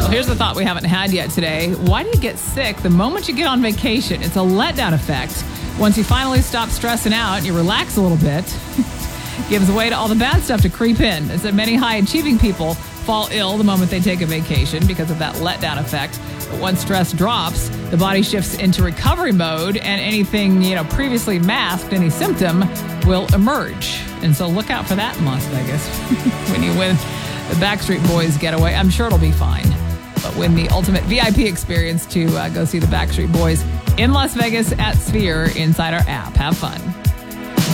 Well, here's the thought we haven't had yet today. Why do you get sick the moment you get on vacation? It's a letdown effect. Once you finally stop stressing out, you relax a little bit, gives way to all the bad stuff to creep in. As many high-achieving people fall ill the moment they take a vacation because of that letdown effect. But once stress drops, the body shifts into recovery mode, and anything, previously masked, any symptom, will emerge. And so look out for that in Las Vegas. When you win the Backstreet Boys getaway, I'm sure it'll be fine. But win the ultimate VIP experience to go see the Backstreet Boys in Las Vegas at Sphere inside our app. Have fun.